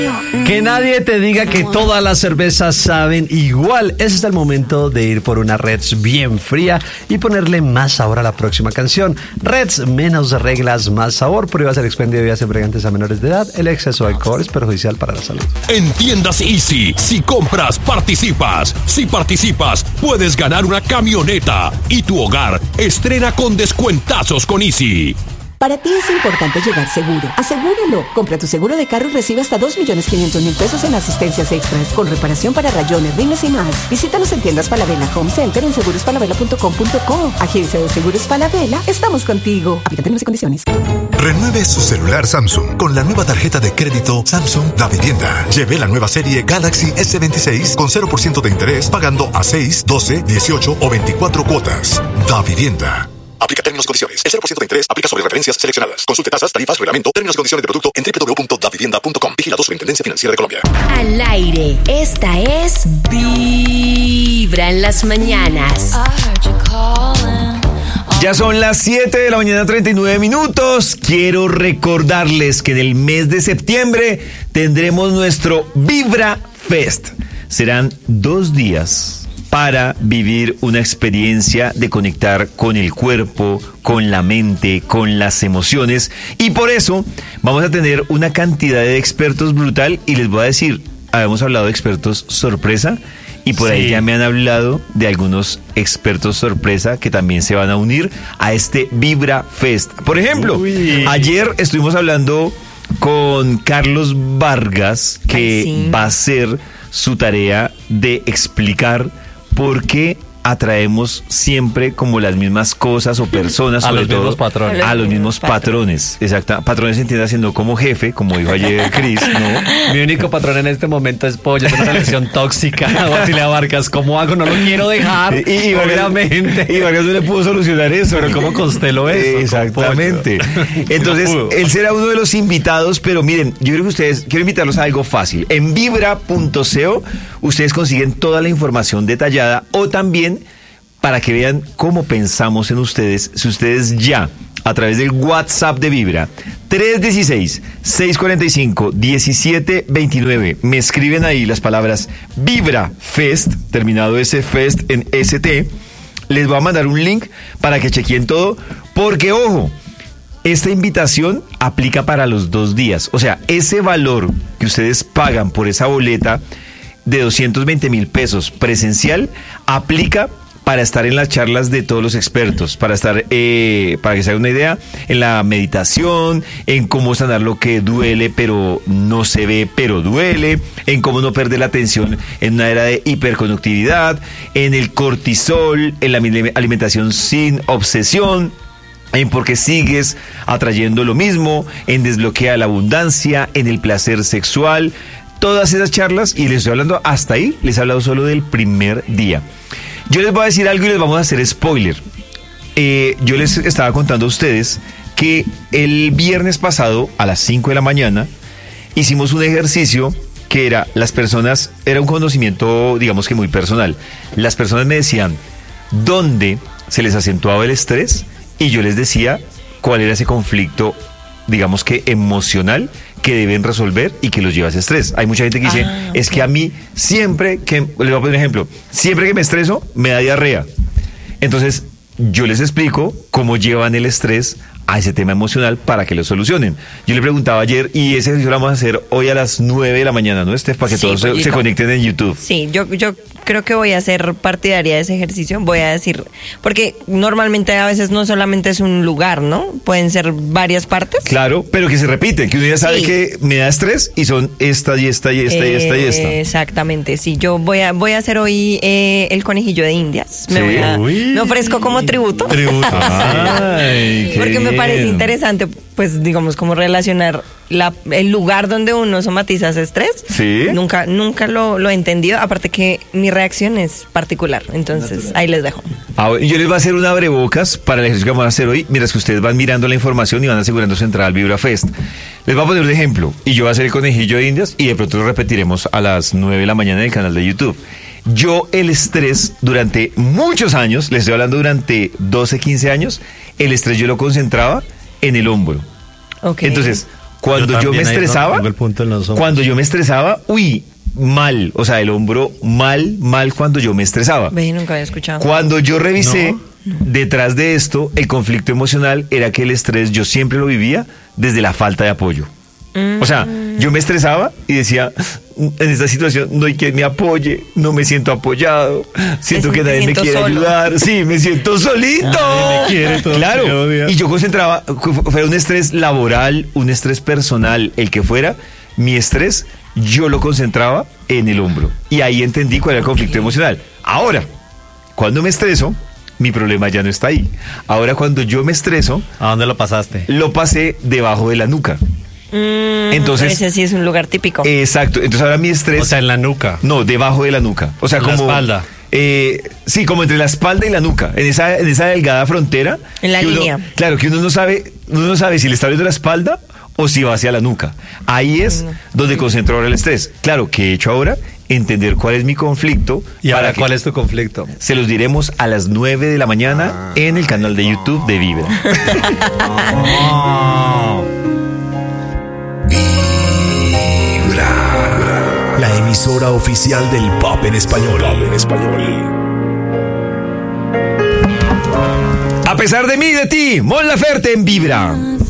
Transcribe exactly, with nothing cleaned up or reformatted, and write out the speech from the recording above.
Que nadie te diga que todas las cervezas saben igual. Ese es el momento de ir por una Reds bien fría y ponerle más sabor a la próxima canción. Reds, menos reglas, más sabor. Prohíbas el expendio de bebidas embriagantes a menores de edad. El exceso de alcohol es perjudicial para la salud. En Tiendas Easy, si compras, participas. Si participas, puedes ganar una camioneta. Y tu hogar estrena con descuentazos con Easy. Para ti es importante llegar seguro. Asegúralo. Compra tu seguro de carro y recibe hasta dos millones quinientos mil pesos en asistencias extras, con reparación para rayones, rines y más. Visítanos en tiendas Falabella Home Center en seguros falabella punto com punto co. Agencia de Seguros Falabella, estamos contigo. Aplica términos y condiciones. Renueve su celular Samsung con la nueva tarjeta de crédito Samsung Da Vivienda. Lleve la nueva serie Galaxy ese veintiséis con cero por ciento de interés pagando a seis, doce, dieciocho o veinticuatro cuotas. Da Vivienda. Aplica términos y condiciones. El cero por ciento de interés aplica sobre referencias seleccionadas. Consulte tasas, tarifas, reglamento, términos y condiciones de producto en doble u doble u doble u punto da vivienda punto com. Vigilado Superintendencia Financiera de Colombia. Al aire, esta es Vibra en las mañanas. Ya son las siete de la mañana, treinta y nueve minutos. Quiero recordarles que en el mes de septiembre tendremos nuestro Vibra Fest. Serán dos días para vivir una experiencia de conectar con el cuerpo, con la mente, con las emociones. Y por eso vamos a tener una cantidad de expertos brutal. Y les voy a decir, habíamos hablado de expertos sorpresa. Y por sí. ahí ya me han hablado de algunos expertos sorpresa que también se van a unir a este Vibra Fest. Por ejemplo, Uy. ayer estuvimos hablando con Carlos Vargas, que Ay, sí. va a hacer su tarea de explicar por qué atraemos siempre como las mismas cosas o personas, a sobre los todo mismos patrones. a los mismos patrones. Exacto. Patrones se entiende haciendo como jefe, como dijo ayer Cris, ¿no? Mi único patrón en este momento es Pollo, es una relación tóxica. O así le abarcas, ¿cómo hago? No lo quiero dejar. Y, y obviamente. Y Vargas no le pudo solucionar eso. Pero ¿cómo constelo eso? Exactamente. Entonces, no él será uno de los invitados, pero miren, yo creo que ustedes, quiero invitarlos a algo fácil. En vibra punto co ustedes consiguen toda la información detallada o también para que vean cómo pensamos en ustedes, si ustedes ya, a través del WhatsApp de Vibra, tres uno seis, seis cuatro cinco, uno siete dos nueve, me escriben ahí las palabras Vibra Fest, terminado ese Fest en S T, les voy a mandar un link para que chequeen todo, porque ojo, esta invitación aplica para los dos días, o sea, ese valor que ustedes pagan por esa boleta de doscientos veinte mil pesos presencial, aplica para estar en las charlas de todos los expertos, para estar, eh, para que se haga una idea, en la meditación, en cómo sanar lo que duele pero no se ve pero duele, en cómo no perder la atención en una era de hiperconductividad, en el cortisol, en la alimentación sin obsesión, en por qué sigues atrayendo lo mismo, en desbloquear la abundancia, en el placer sexual, todas esas charlas, y les estoy hablando hasta ahí, les he hablado solo del primer día. Yo les voy a decir algo y les vamos a hacer spoiler. Eh, yo les estaba contando a ustedes que el viernes pasado a las cinco de la mañana hicimos un ejercicio que era, las personas, era un conocimiento digamos que muy personal. Las personas me decían dónde se les acentuaba el estrés y yo les decía cuál era ese conflicto digamos que emocional que deben resolver y que los lleva a ese estrés. Hay mucha gente que dice, ah, okay. es que a mí siempre que, les voy a poner un ejemplo, siempre que me estreso, me da diarrea. Entonces, yo les explico cómo llevan el estrés a ese tema emocional para que lo solucionen. Yo le preguntaba ayer, y ese ejercicio lo vamos a hacer hoy a las nueve de la mañana, ¿no, Steph? Para que sí, todos se, se conecten en YouTube. Sí, yo, yo creo que voy a ser partidaria de ese ejercicio. Voy a decir, porque normalmente a veces no solamente es un lugar, ¿no? Pueden ser varias partes. Claro, pero que se repite, que uno ya sabe sí. que me da estrés y son esta y esta y esta eh, y esta y esta. Exactamente, sí. Yo voy a, voy a hacer hoy eh, el conejillo de Indias. Me, sí. voy a, me ofrezco como tributo. Tributo. Ay, porque me parece interesante, pues digamos, como relacionar la, el lugar donde uno somatiza ese estrés. Sí. Nunca, nunca lo, lo he entendido, aparte que mi reacción es particular, entonces natural. Ahí les dejo. Ah, yo les voy a hacer un abrebocas para el ejercicio que vamos a hacer hoy, mientras que ustedes van mirando la información y van asegurando su entrada al Vibra Fest. Les voy a poner un ejemplo, y yo voy a hacer el conejillo de Indias, y de pronto lo repetiremos a las nueve de la mañana en el canal de YouTube. Yo el estrés les muchos años, les estoy hablando durante doce, quince años, el estrés yo lo concentraba en el hombro. Okay. Entonces, Cuando yo, yo me estresaba, tengo el punto en los hombros. cuando yo me estresaba, uy, mal, o sea, el hombro mal, mal cuando yo me estresaba. Ve, nunca había escuchado. Cuando yo revisé, No. detrás de esto, el conflicto emocional era que el estrés yo siempre lo vivía desde la falta de apoyo. O sea, yo me estresaba y decía, en esta situación no hay quien me apoye, no me siento apoyado, siento Me que nadie me siento quiere solo. ayudar, sí, me siento solito. Nadie me quiere, todos claro, me odian. y yo concentraba, fuera un estrés laboral, un estrés personal, el que fuera, mi estrés yo lo concentraba en el hombro. Y ahí entendí cuál era el conflicto emocional. Ahora, cuando me estreso, mi problema ya no está ahí. Ahora cuando yo me estreso, ¿A dónde lo pasaste? lo pasé debajo de la nuca. Mm, Entonces- ese sí es un lugar típico. Exacto, entonces ahora mi estrés... O sea, en la nuca. no, debajo de la nuca. O sea, En la como... espalda. Eh, sí, como entre la espalda y la nuca, en esa, en esa delgada frontera. En la que uno- línea. claro, que uno no sabe, uno no sabe si le está abriendo la espalda o si va hacia la nuca. Ahí es donde concentro ahora el estrés. Claro, ¿qué he hecho ahora? Entender cuál es mi conflicto. ¿Y ahora para que- cuál es tu conflicto? Se los diremos a las nueve de la mañana en el canal de YouTube de Vibra. La emisora oficial del pop en español. En español. A pesar de mí y de ti, Mon Laferte en Vibra.